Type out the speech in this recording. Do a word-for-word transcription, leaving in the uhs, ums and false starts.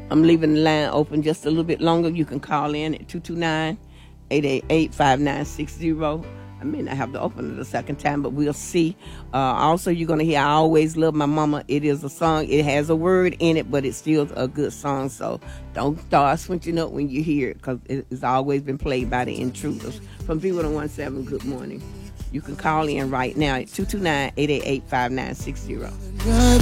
I'm leaving the line open just a little bit longer. You can call in at two two nine, eight eight eight, five nine six zero. I may not have to open it a second time, but we'll see. Uh, also, you're going to hear I Always Love My Mama. It is a song. It has a word in it, but it's still a good song. So don't start switching up when you hear it, because it's always been played by the Intruders. From V one oh one seven, good morning. You can call in right now at two two nine, eight eight eight, five nine six zero.